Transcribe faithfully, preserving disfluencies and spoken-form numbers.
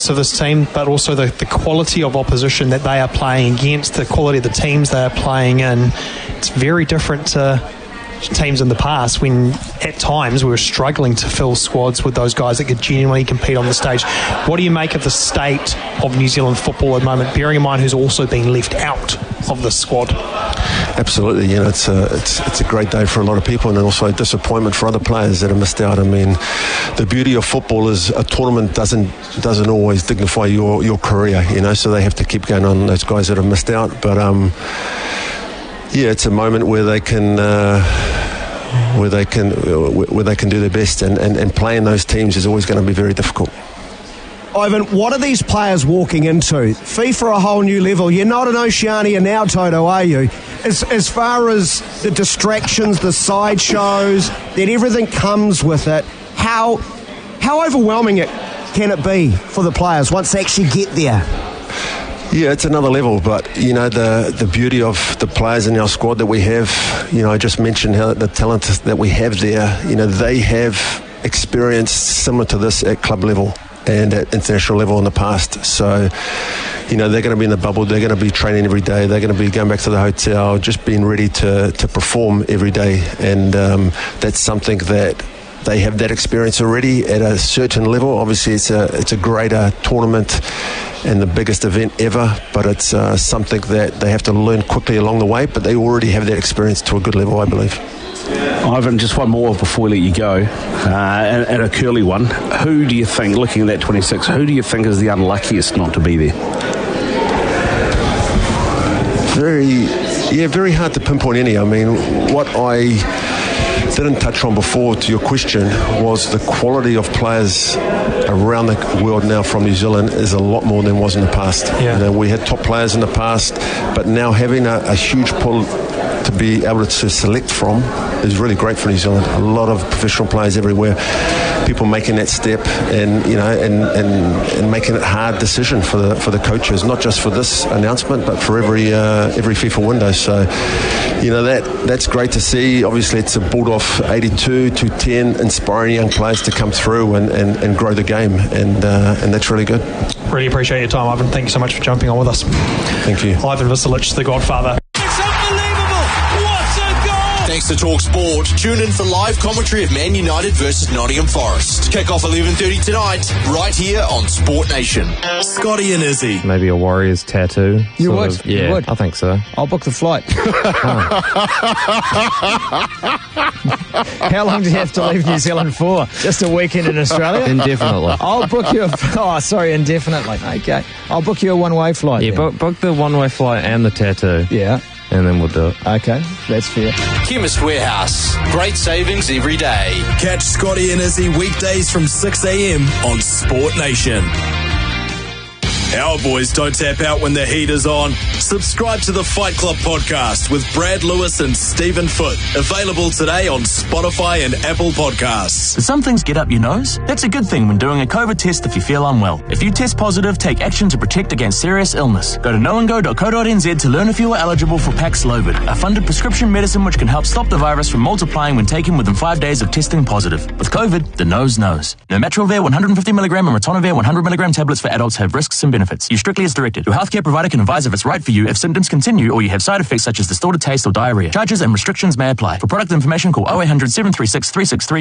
of this team, but also the, the quality of opposition that they are playing against, the quality of the teams they are playing in. It's very different to teams in the past when at times we were struggling to fill squads with those guys that could genuinely compete on the stage. What do you make of the state of New Zealand football at the moment, bearing in mind who's also been left out of the squad? Absolutely, you know, it's a, it's, it's a great day for a lot of people, and also a disappointment for other players that have missed out. I mean, the beauty of football is a tournament doesn't doesn't always dignify your, your career, you know, so they have to keep going on, those guys that have missed out. But um, yeah, it's a moment where they can uh, where they can where they can do their best, and, and, and playing those teams is always going to be very difficult. Ivan, what are these players walking into? FIFA a whole new level. You're not an Oceania now, Toto, are you? As, as far as the distractions, the sideshows, that everything comes with it, how how overwhelming it can it be for the players once they actually get there? Yeah, it's another level, but, you know, the the beauty of the players in our squad that we have, you know, I just mentioned how the talent that we have there, you know, they have experience similar to this at club level and at international level in the past. So, you know, they're going to be in the bubble, they're going to be training every day, they're going to be going back to the hotel, just being ready to, to perform every day. And um, that's something that they have that experience already at a certain level. Obviously, it's a it's a greater tournament and the biggest event ever, but it's uh, something that they have to learn quickly along the way, but they already have that experience to a good level, I believe. Ivan, just one more before we let you go, uh, and, and a curly one. Who do you think, looking at that twenty-six, who do you think is the unluckiest not to be there? Very, yeah, very hard to pinpoint any. I mean, what I didn't touch on before to your question was the quality of players around the world now from New Zealand is a lot more than was in the past. Yeah. You know, we had top players in the past, but now having a, a huge pool to be able to select from is really great for New Zealand. A lot of professional players everywhere, people making that step, and you know, and, and, and making it a hard decision for the for the coaches, not just for this announcement, but for every uh, every FIFA window. So, you know, that that's great to see. Obviously, it's a build off eighty-two to ten, inspiring young players to come through and, and, and grow the game, and uh, and that's really good. Really appreciate your time, Ivan. Thank you so much for jumping on with us. Thank you. Ivan Visolic, the Godfather. Thanks to Talk Sport. Tune in for live commentary of Man United versus Nottingham Forest. Kick off eleven thirty tonight, right here on Sport Nation. Scotty and Izzy. Maybe a Warriors tattoo. You would? Of, yeah, you would. I think so. I'll book the flight. Oh. How long do you have to leave New Zealand for? Just a weekend in Australia? Indefinitely. I'll book you a... Oh, sorry, indefinitely. Okay. I'll book you a one-way flight. Yeah, book, book the one-way flight and the tattoo. Yeah. And then we'll do it. Okay, that's fair. Chemist Warehouse. Great savings every day. Catch Scotty and Izzy weekdays from six a.m. on Sport Nation. Our boys don't tap out when the heat is on. Subscribe to the Fight Club podcast with Brad Lewis and Stephen Foote. Available today on Spotify and Apple Podcasts. Do some things get up your nose? That's a good thing when doing a COVID test if you feel unwell. If you test positive, take action to protect against serious illness. Go to knowandgo dot co dot n z to learn if you are eligible for Paxlovid, a funded prescription medicine which can help stop the virus from multiplying when taken within five days of testing positive. With COVID, the nose knows. Nirmatrelvir one hundred fifty milligram and ritonavir one hundred milligram tablets for adults have risks and benefits. Use strictly as directed. Your healthcare provider can advise if it's right for you if symptoms continue or you have side effects such as distorted taste or diarrhea. Charges and restrictions may apply. For product information, call oh eight hundred, seven three six, three six three